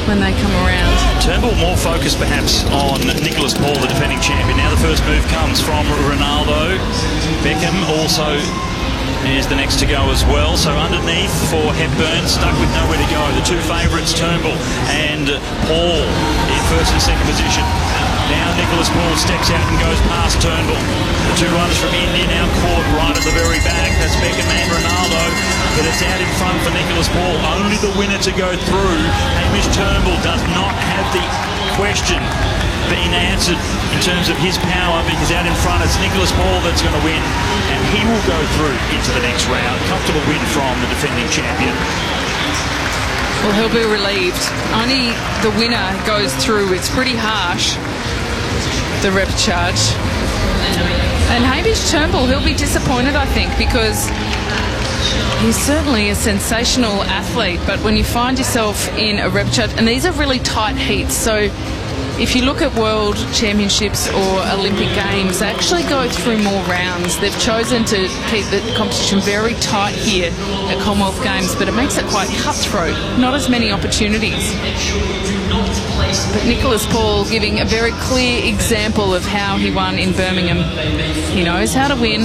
when they come around. Turnbull more focused perhaps on Nicholas Paul, the defending champion. Now the first move comes from Ronaldo. Beckham also is the next to go as well. So underneath for Hepburn, stuck with nowhere to go. The two favourites, Turnbull and Paul, in first and second position. Now Nicholas Paul steps out and goes past Turnbull. The two riders from India now caught right at the very back. That's Beckham and Ronaldo. But it's out in front for Nicholas Paul. Only the winner to go through. Hamish Turnbull does not have the question being answered in terms of his power, because out in front it's Nicholas Paul that's going to win, and he will go through into the next round. Comfortable win from the defending champion. Well, he'll be relieved. Only the winner goes through. It's pretty harsh, the repechage. And Hamish Turnbull, he'll be disappointed, I think, because he's certainly a sensational athlete, but when you find yourself in a repechage, and these are really tight heats, so if you look at World Championships or Olympic Games, they actually go through more rounds. They've chosen to keep the competition very tight here at Commonwealth Games, but it makes it quite cutthroat. Not as many opportunities. But Nicholas Paul giving a very clear example of how he won in Birmingham. He knows how to win.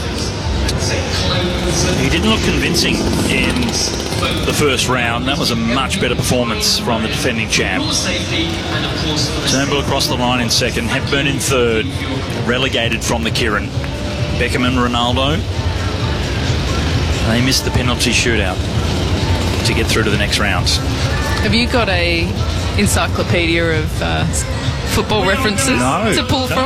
He didn't look convincing in the first round. That was a much better performance from the defending champ. Turnbull across the line in second, Hepburn in third, relegated from the Kirin. Beckham and Ronaldo, they missed the penalty shootout to get through to the next round. Have you got a encyclopedia of football references to pull from?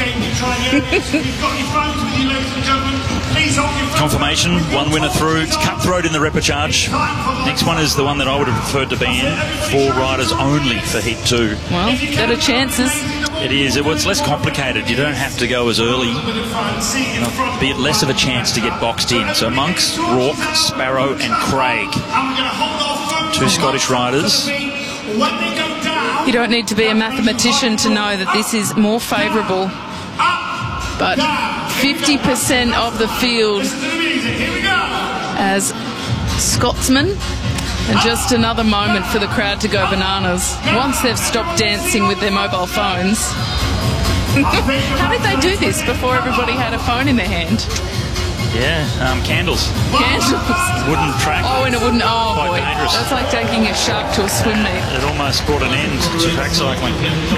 Confirmation, one winner through. It's cutthroat in the repechage. Next one is the one that I would have preferred to be in. 4 riders only for Heat 2. Well, better chances. It is. It's less complicated. You don't have to go as early. Be it less of a chance to get boxed in. So Monks, Rourke, Sparrow and Craig. 2 Scottish riders. You don't need to be a mathematician to know that this is more favourable. But 50% of the field as Scotsmen, and just another moment for the crowd to go bananas once they've stopped dancing with their mobile phones. How did they do this before everybody had a phone in their hand? Yeah, candles. Candles? Wooden track. Oh, and it wouldn't. Oh, quite boy. dangerous. That's like taking a shark to a swim meet. It almost brought an end to track cycling.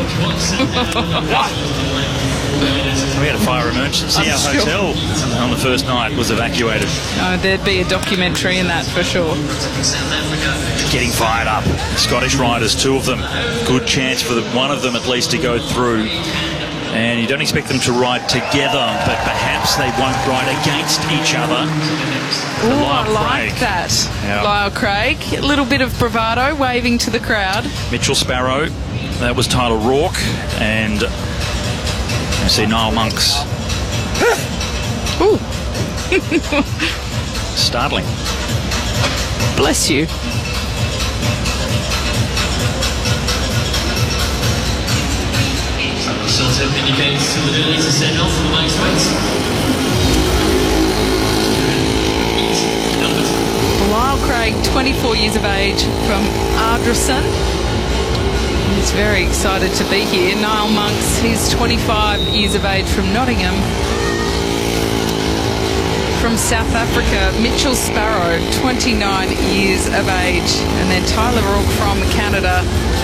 We had a fire emergency. Our hotel on the first night was evacuated. Oh, there'd be a documentary in that for sure. Getting fired up. Scottish riders, 2 of them. Good chance for one of them at least to go through. And you don't expect them to ride together, but perhaps they won't ride against each other. Oh, I like that. Yeah. Lyle Craig, a little bit of bravado, waving to the crowd. Mitchell Sparrow, that was Tyler Rourke, and I see Niall Monks. Ooh. Startling. Bless you. Indicates to the early to send off for the next race. Lyle Craig, 24 years of age from Ardrossan. He's very excited to be here. Niall Monks, he's 25 years of age from Nottingham. From South Africa, Mitchell Sparrow, 29 years of age. And then Tyler Rourke from Canada.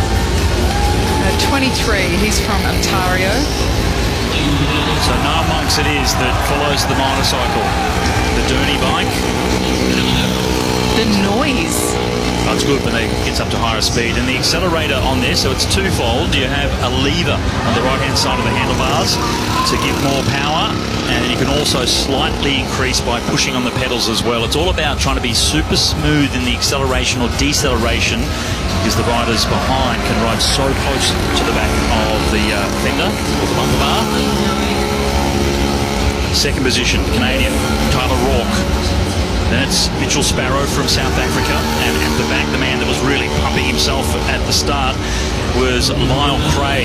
23, he's from Ontario. So Niall Monks it is that follows the motorcycle. The Derny bike. The noise. That's good when it gets up to higher speed. And the accelerator on there, so it's twofold. You have a lever on the right-hand side of the handlebars to give more power. And you can also slightly increase by pushing on the pedals as well. It's all about trying to be super smooth in the acceleration or deceleration, because the riders behind can ride so close to the back of the fender or the bumper bar. Second position, Canadian Tyler Rourke. That's Mitchell Sparrow from South Africa, and at the back, the man that was really pumping himself at the start was Lyle Craig.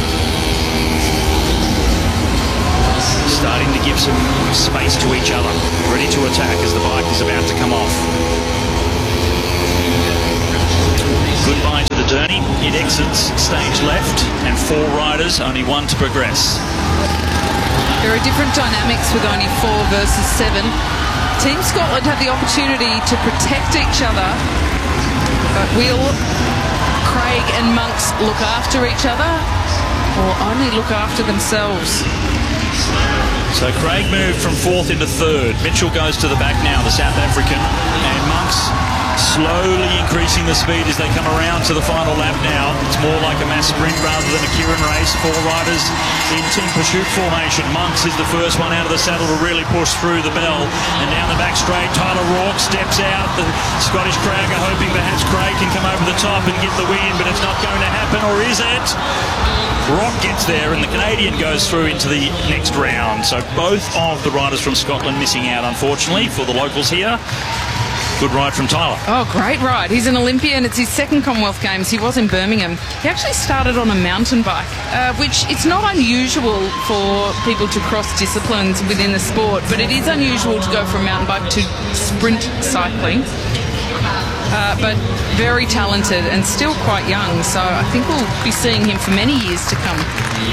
Starting to give some space to each other, ready to attack as the bike is about to come off. Goodbye to the Derny. stage left, and 4 riders, only 1 to progress. There are different dynamics with only 4 versus 7. Team Scotland have the opportunity to protect each other, but will Craig and Monks look after each other or only look after themselves? So Craig moved from 4th into 3rd. Mitchell goes to the back now, the South African, and Monks slowly increasing the speed as they come around to the final lap now. It's more like a mass sprint rather than a Kieran race. 4 riders in team pursuit formation. Monks is the first one out of the saddle to really push through the bell. And down the back straight, Tyler Rourke steps out. The Scottish crowd are hoping perhaps Craig can come over the top and get the win, but it's not going to happen, or is it? Rock gets there and the Canadian goes through into the next round. So both of the riders from Scotland missing out, unfortunately, for the locals here. Good ride from Tyler. Oh, great ride. He's an Olympian. It's his 2nd Commonwealth Games. He was in Birmingham. He actually started on a mountain bike, which it's not unusual for people to cross disciplines within the sport, but it is unusual to go from mountain bike to sprint cycling. But very talented and still quite young, so I think we'll be seeing him for many years to come.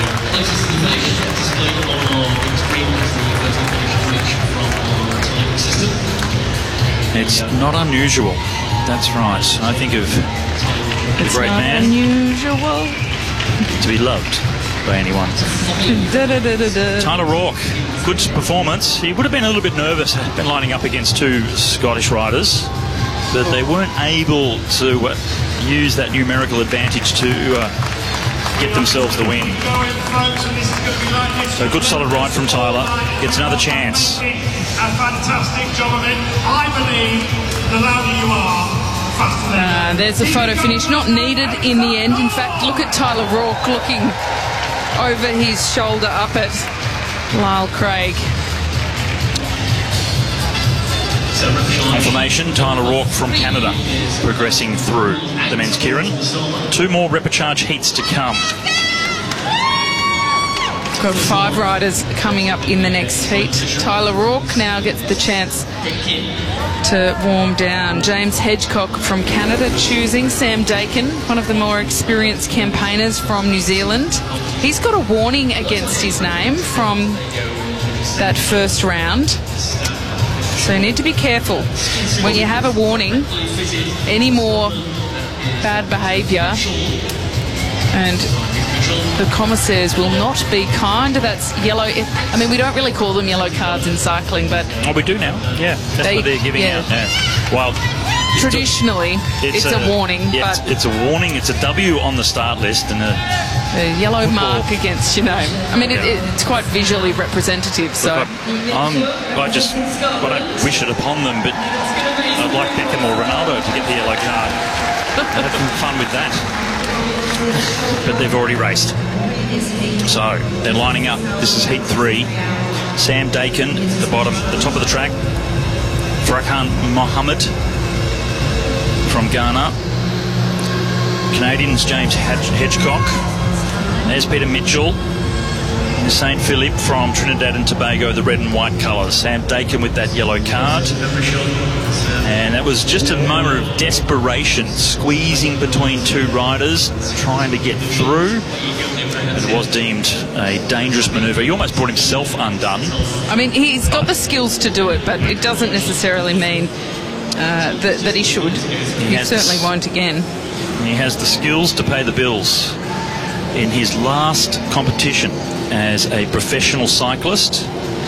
It's not unusual. That's right. I think of a great man. Unusual to be loved by anyone. Tyler Rourke, good performance. He would have been a little bit nervous, been lining up against 2 Scottish riders, but they weren't able to use that numerical advantage to get themselves the win. So good solid ride from Tyler. Gets another chance. A fantastic job of it. I believe the louder you are, faster. There's the photo finish. Not needed in the end. In fact, look at Tyler Rourke looking over his shoulder up at Lyle Craig. Confirmation, Tyler Rourke from Canada progressing through the men's Kieran. 2 more repechage heats to come. Got 5 riders coming up in the next heat. Tyler Rourke now gets the chance to warm down. James Hedgecock from Canada choosing Sam Dakin, one of the more experienced campaigners from New Zealand. He's got a warning against his name from that first round. So you need to be careful. When you have a warning, any more bad behaviour, and the commissaires will not be kind. That's yellow. I mean, we don't really call them yellow cards in cycling, but... Oh, we do now. Yeah, that's what they're giving out. Yeah. Well, traditionally, it's a warning. Yeah, but it's a warning. It's a W on the start list and a yellow mark against your name. I mean, it's quite visually representative. So look, I don't wish it upon them, but I'd like Beckham or Ronaldo to get the yellow card. They'd have some fun with that. But they've already raced. So they're lining up. This is heat 3. Sam Dakin, the top of the track. Farrakhan Mohammed from Ghana. Canadians James Hedgecock. There's Peter Mitchell. And St. Philip from Trinidad and Tobago, the red and white colours. Sam Dakin with that yellow card. And that was just a moment of desperation, squeezing between 2 riders, trying to get through. It was deemed a dangerous manoeuvre. He almost brought himself undone. I mean, he's got the skills to do it, but it doesn't necessarily mean that he should. He certainly won't again. He has the skills to pay the bills. In his last competition as a professional cyclist,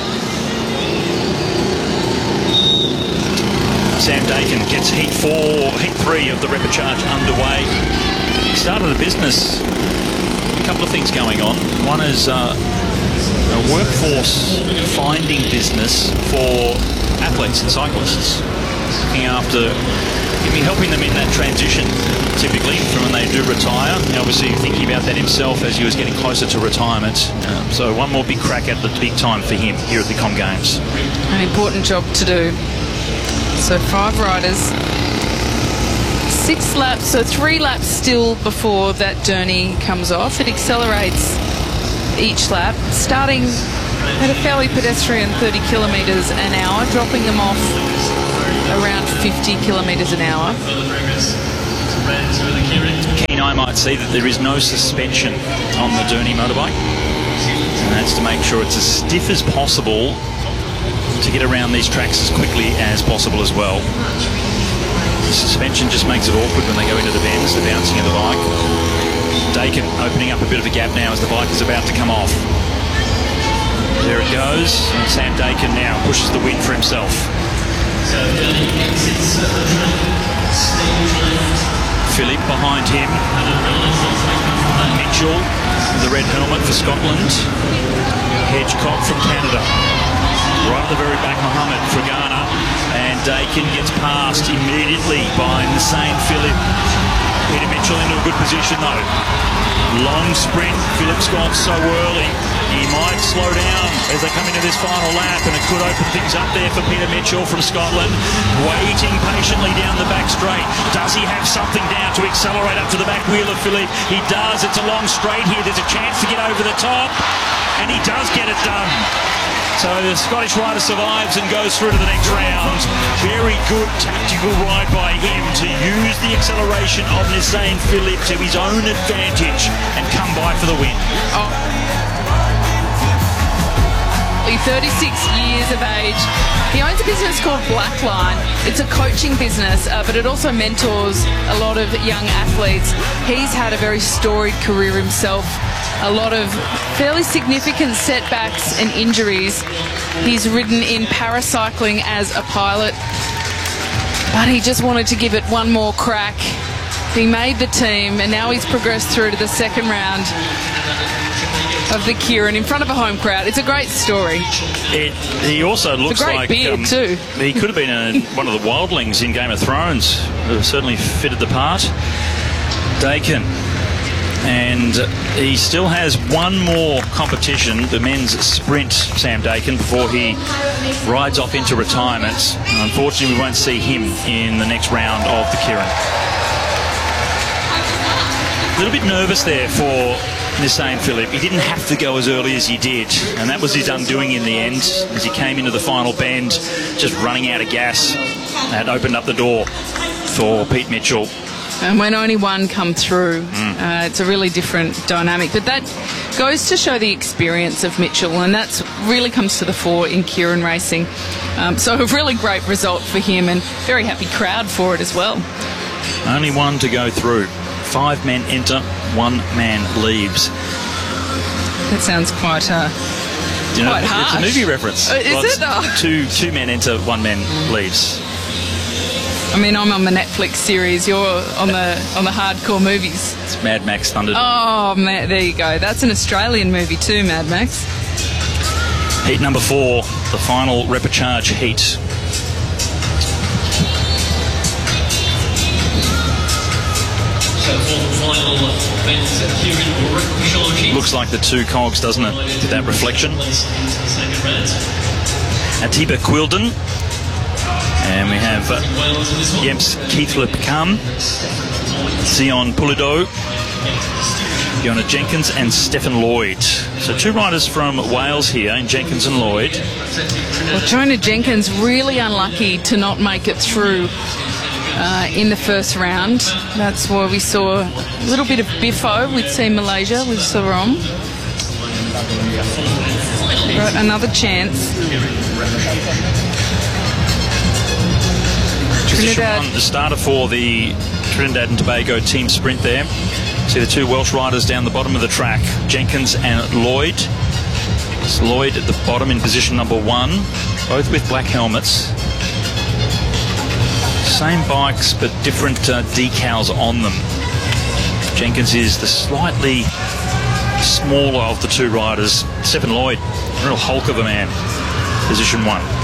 Sam Dakin gets heat 3 of the repechage underway. He started a business, a couple of things going on. One is a workforce finding business for athletes and cyclists, looking after, helping them in that transition, typically, from when they do retire. Obviously thinking about that himself as he was getting closer to retirement. So one more big crack at the big time for him here at the Com Games. An important job to do. So 5 riders, 6 laps, so 3 laps still before that journey comes off. It accelerates each lap, starting at a fairly pedestrian 30 kilometres an hour, dropping them off around 50 kilometres an hour. Keen eye might see that there is no suspension on the Derny motorbike. And that's to make sure it's as stiff as possible to get around these tracks as quickly as possible as well. The suspension just makes it awkward when they go into the bends, the bouncing of the bike. Dakin opening up a bit of a gap now as the bike is about to come off. There it goes, and Sam Dakin now pushes the win for himself. Philippe behind him. Mitchell, the red helmet for Scotland. Hedgecock from Canada. Right at the very back, Mohammed for Ghana. And Dakin gets passed immediately by Nissan Philippe. Peter Mitchell into a good position though. Long sprint. Philippe's gone so early. He might slow down as they come into this final lap, and it could open things up there for Peter Mitchell from Scotland. Waiting patiently down the back straight. Does he have something down to accelerate up to the back wheel of Philippe? He does. It's a long straight here. There's a chance to get over the top, and he does get it done. So the Scottish rider survives and goes through to the next round. Very good tactical ride by him to use the acceleration of Nissan Philippe to his own advantage and come by for the win. 36 years of age. He owns a business called Blackline. It's a coaching business, but it also mentors a lot of young athletes. He's had a very storied career himself. A lot of fairly significant setbacks and injuries. He's ridden in paracycling as a pilot, but he just wanted to give it one more crack. He made the team, and now he's progressed through to the second round of the Keirin in front of a home crowd. It's a great story. He also looks like beard too. He could have been one of the wildlings in Game of Thrones. Certainly fitted the part. Dakin. And he still has one more competition, the men's sprint, Sam Dakin, before he rides off into retirement. Unfortunately, we won't see him in the next round of the Keirin. A little bit nervous there for Nissan Philippe. He didn't have to go as early as he did, and that was his undoing in the end as he came into the final bend, just running out of gas. That opened up the door for Pete Mitchell. And when only one come through, it's a really different dynamic. But that goes to show the experience of Mitchell, and that's really comes to the fore in Keirin racing. So a really great result for him, and very happy crowd for it as well. Only one to go through. 5 men enter, 1 man leaves. That sounds quite quite harsh. It's a movie reference. Is it? Two men enter, 1 man leaves. I mean, I'm on the Netflix series. You're on the hardcore movies. It's Mad Max Thunderdome. Oh, man, there you go. That's an Australian movie too, Mad Max. Heat number 4, the final repechage heat. Looks like the 2 cogs, doesn't it? With that reflection. Atiba Quilden. And we have Jens Keithler-Pecan, Sion Pulido, Fiona Jenkins and Stephen Lloyd. So 2 riders from Wales here in Jenkins and Lloyd. Well, Jonah Jenkins really unlucky to not make it through in the first round. That's why we saw a little bit of biffo with Team Malaysia with Sarom. Got another chance. Trinidad. The starter for the Trinidad and Tobago team sprint there. See the 2 Welsh riders down the bottom of the track, Jenkins and Lloyd. It's Lloyd at the bottom in position number 1, both with black helmets. Same bikes but different decals on them. Jenkins is the slightly smaller of the 2 riders. Stephen Lloyd, a real hulk of a man, position 1.